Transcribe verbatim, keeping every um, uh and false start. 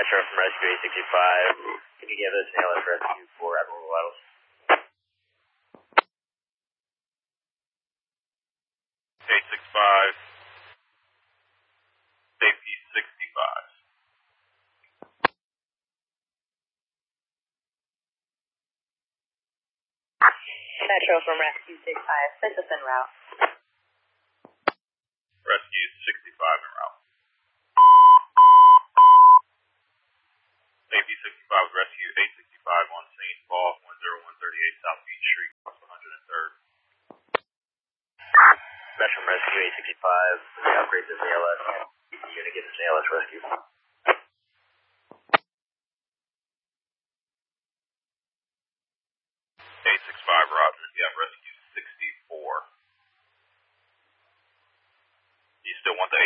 Metro from Rescue eight sixty-five. Can you give us an A L S rescue for Admiral Vitals? eight sixty-five. Safety sixty-five. Metro from Rescue sixty-five. Send us en route. Rescue sixty-five en route. Safety sixty-five with Rescue eight sixty-five on scene. Ball one oh one thirty-eight South Beach Street, one hundred third. Metro from Rescue eight sixty-five. We upgrade this A L S. The unit gives us an A L S rescue. eight sixty-five, Roger. You have Rescue sixty-four. You still want the